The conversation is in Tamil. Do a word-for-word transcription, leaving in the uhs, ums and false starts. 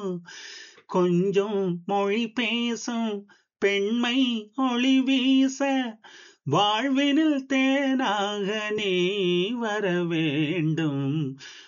கொஞ்சம் மொழி பேசும் பெண்மை ஒளி வீச வாழ்வினில் தேனாக நீ வர வேண்டும்